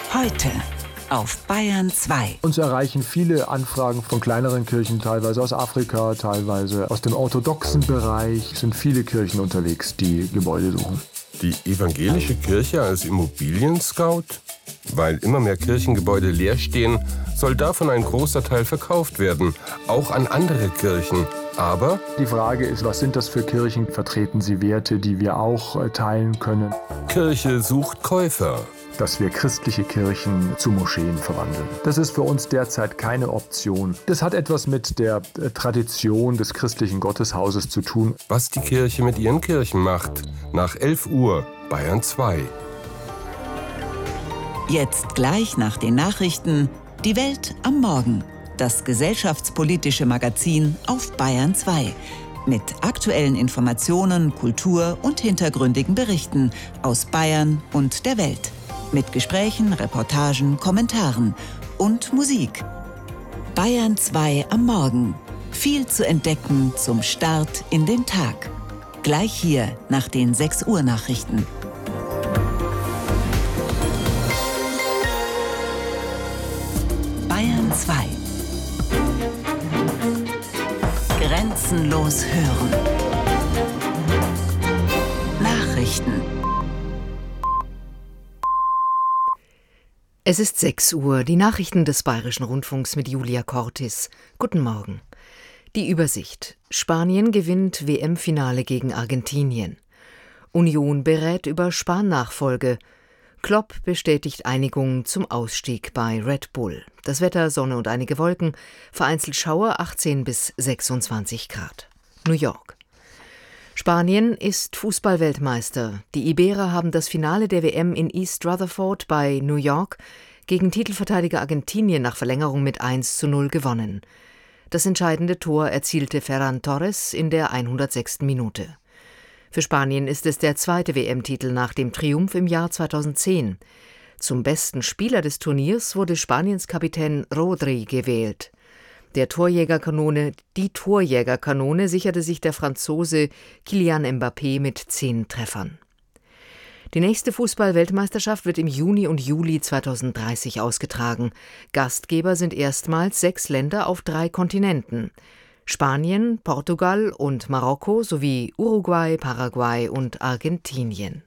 Heute auf Bayern 2. Uns erreichen viele Anfragen von kleineren Kirchen, teilweise aus Afrika, teilweise aus dem orthodoxen Bereich. Es sind viele Kirchen unterwegs, die Gebäude suchen. Die evangelische Kirche als Immobilien-Scout? Weil immer mehr Kirchengebäude leer stehen, soll davon ein großer Teil verkauft werden, auch an andere Kirchen. Aber die Frage ist, was sind das für Kirchen? Vertreten sie Werte, die wir auch teilen können? Kirche sucht Käufer. Dass wir christliche Kirchen zu Moscheen verwandeln. Das ist für uns derzeit keine Option. Das hat etwas mit der Tradition des christlichen Gotteshauses zu tun. Was die Kirche mit ihren Kirchen macht. Nach 11 Uhr, Bayern 2. Jetzt gleich nach den Nachrichten, die Welt am Morgen. Das gesellschaftspolitische Magazin auf Bayern 2. Mit aktuellen Informationen, Kultur und hintergründigen Berichten aus Bayern und der Welt. Mit Gesprächen, Reportagen, Kommentaren und Musik. Bayern 2 am Morgen. Viel zu entdecken zum Start in den Tag. Gleich hier nach den 6 Uhr Nachrichten. Bayern 2. Grenzenlos hören. Nachrichten. Es ist 6 Uhr, die Nachrichten des Bayerischen Rundfunks mit Julia Cortis. Guten Morgen. Die Übersicht. Spanien gewinnt WM-Finale gegen Argentinien. Union berät über Spahn-Nachfolge. Klopp bestätigt Einigung zum Ausstieg bei Red Bull. Das Wetter: Sonne und einige Wolken, vereinzelt Schauer, 18 bis 26 Grad. New York. Spanien ist Fußballweltmeister. Die Iberer haben das Finale der WM in East Rutherford bei New York gegen Titelverteidiger Argentinien nach Verlängerung mit 1:0 gewonnen. Das entscheidende Tor erzielte Ferran Torres in der 106. Minute. Für Spanien ist es der zweite WM-Titel nach dem Triumph im Jahr 2010. Zum besten Spieler des Turniers wurde Spaniens Kapitän Rodri gewählt. Die Torjägerkanone sicherte sich der Franzose Kylian Mbappé mit 10 Treffern. Die nächste Fußball-Weltmeisterschaft wird im Juni und Juli 2030 ausgetragen. Gastgeber sind erstmals 6 Länder auf 3 Kontinenten: Spanien, Portugal und Marokko sowie Uruguay, Paraguay und Argentinien.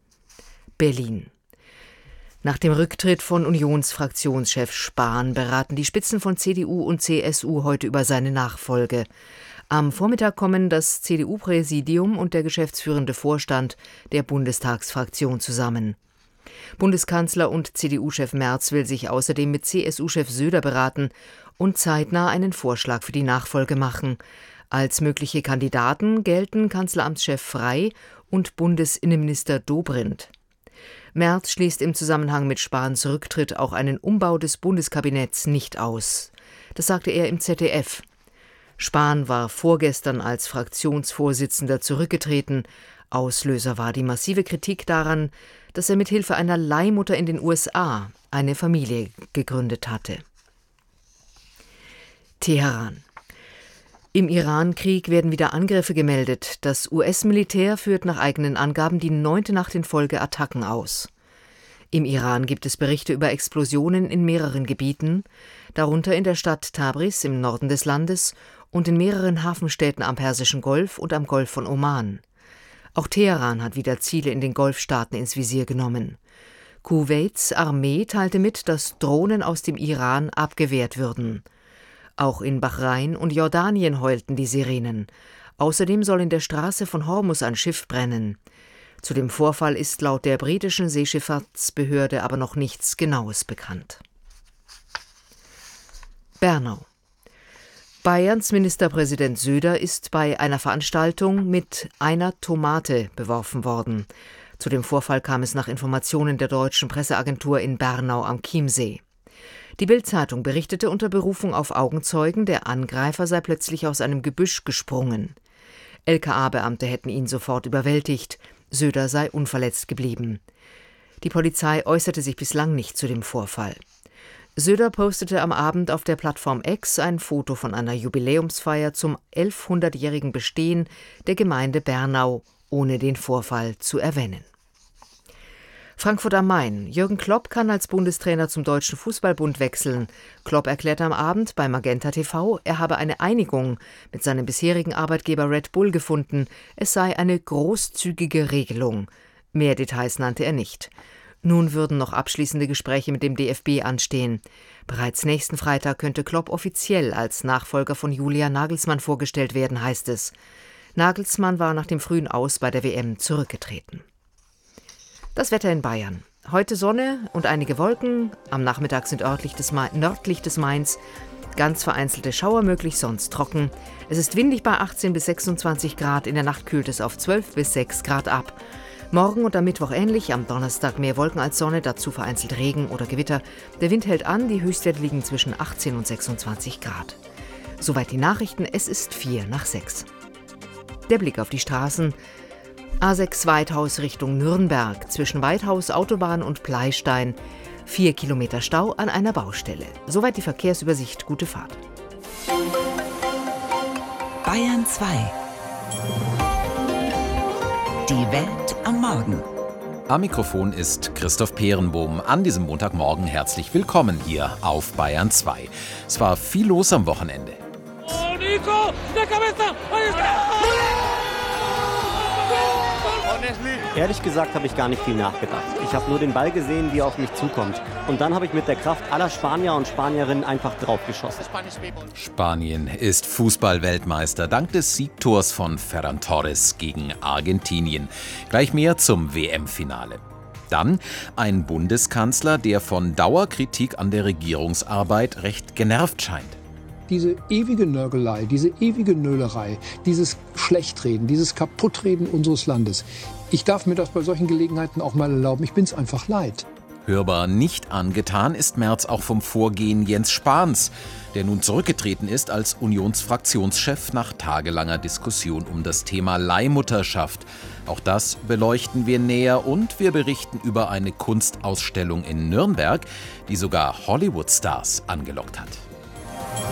Berlin. Nach dem Rücktritt von Unionsfraktionschef Spahn beraten die Spitzen von CDU und CSU heute über seine Nachfolge. Am Vormittag kommen das CDU-Präsidium und der geschäftsführende Vorstand der Bundestagsfraktion zusammen. Bundeskanzler und CDU-Chef Merz will sich außerdem mit CSU-Chef Söder beraten und zeitnah einen Vorschlag für die Nachfolge machen. Als mögliche Kandidaten gelten Kanzleramtschef Frey und Bundesinnenminister Dobrindt. Merz schließt im Zusammenhang mit Spahns Rücktritt auch einen Umbau des Bundeskabinetts nicht aus. Das sagte er im ZDF. Spahn war vorgestern als Fraktionsvorsitzender zurückgetreten. Auslöser war die massive Kritik daran, dass er mit Hilfe einer Leihmutter in den USA eine Familie gegründet hatte. Teheran. Im Iran-Krieg werden wieder Angriffe gemeldet. Das US-Militär führt nach eigenen Angaben die 9. Nacht in Folge Attacken aus. Im Iran gibt es Berichte über Explosionen in mehreren Gebieten, darunter in der Stadt Tabriz im Norden des Landes und in mehreren Hafenstädten am Persischen Golf und am Golf von Oman. Auch Teheran hat wieder Ziele in den Golfstaaten ins Visier genommen. Kuwaits Armee teilte mit, dass Drohnen aus dem Iran abgewehrt würden. Auch in Bahrain und Jordanien heulten die Sirenen. Außerdem soll in der Straße von Hormuz ein Schiff brennen. Zu dem Vorfall ist laut der britischen Seeschifffahrtsbehörde aber noch nichts Genaues bekannt. Bernau. Bayerns Ministerpräsident Söder ist bei einer Veranstaltung mit einer Tomate beworfen worden. Zu dem Vorfall kam es nach Informationen der deutschen Presseagentur in Bernau am Chiemsee. Die Bild-Zeitung berichtete unter Berufung auf Augenzeugen, der Angreifer sei plötzlich aus einem Gebüsch gesprungen. LKA-Beamte hätten ihn sofort überwältigt. Söder sei unverletzt geblieben. Die Polizei äußerte sich bislang nicht zu dem Vorfall. Söder postete am Abend auf der Plattform X ein Foto von einer Jubiläumsfeier zum 1100-jährigen Bestehen der Gemeinde Bernau, ohne den Vorfall zu erwähnen. Frankfurt am Main. Jürgen Klopp kann als Bundestrainer zum Deutschen Fußballbund wechseln. Klopp erklärte am Abend bei Magenta TV, er habe eine Einigung mit seinem bisherigen Arbeitgeber Red Bull gefunden. Es sei eine großzügige Regelung. Mehr Details nannte er nicht. Nun würden noch abschließende Gespräche mit dem DFB anstehen. Bereits nächsten Freitag könnte Klopp offiziell als Nachfolger von Julian Nagelsmann vorgestellt werden, heißt es. Nagelsmann war nach dem frühen Aus bei der WM zurückgetreten. Das Wetter in Bayern. Heute Sonne und einige Wolken. Am Nachmittag sind nördlich des Mains ganz vereinzelte Schauer möglich, sonst trocken. Es ist windig bei 18 bis 26 Grad. In der Nacht kühlt es auf 12 bis 6 Grad ab. Morgen und am Mittwoch ähnlich. Am Donnerstag mehr Wolken als Sonne, dazu vereinzelt Regen oder Gewitter. Der Wind hält an. Die Höchstwerte liegen zwischen 18 und 26 Grad. Soweit die Nachrichten. Es ist 5:04. Der Blick auf die Straßen. A6 Weithaus Richtung Nürnberg, zwischen Weithaus, Autobahn und Pleistein. 4 Kilometer Stau an einer Baustelle. Soweit die Verkehrsübersicht. Gute Fahrt. Bayern 2. Die Welt am Morgen. Am Mikrofon ist Christoph Peerenbohm. An diesem Montagmorgen herzlich willkommen hier auf Bayern 2. Es war viel los am Wochenende. Oh, Nico, der Cabeza! Ehrlich gesagt habe ich gar nicht viel nachgedacht. Ich habe nur den Ball gesehen, wie er auf mich zukommt. Und dann habe ich mit der Kraft aller Spanier und Spanierinnen einfach draufgeschossen. Spanien ist Fußball-Weltmeister dank des Siegtors von Ferran Torres gegen Argentinien. Gleich mehr zum WM-Finale. Dann ein Bundeskanzler, der von Dauerkritik an der Regierungsarbeit recht genervt scheint. Diese ewige Nörgelei, diese ewige Nölerei, dieses Schlechtreden, dieses Kaputtreden unseres Landes. Ich darf mir das bei solchen Gelegenheiten auch mal erlauben. Ich bin's einfach leid. Hörbar nicht angetan ist Merz auch vom Vorgehen Jens Spahns, der nun zurückgetreten ist als Unionsfraktionschef nach tagelanger Diskussion um das Thema Leihmutterschaft. Auch das beleuchten wir näher und wir berichten über eine Kunstausstellung in Nürnberg, die sogar Hollywood-Stars angelockt hat.